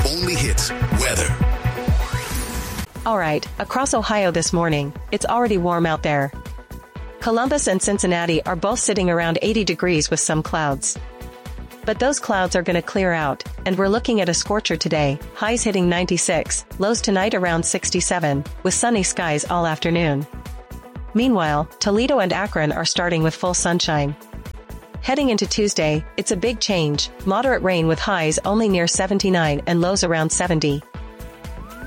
only hits, weather. All right, across Ohio this morning, it's already warm out there. Columbus and Cincinnati are both sitting around 80 degrees with some clouds. But those clouds are going to clear out, and we're looking at a scorcher today, highs hitting 96, lows tonight around 67, with sunny skies all afternoon. Meanwhile, Toledo and Akron are starting with full sunshine. Heading into Tuesday, it's a big change, moderate rain with highs only near 79 and lows around 70.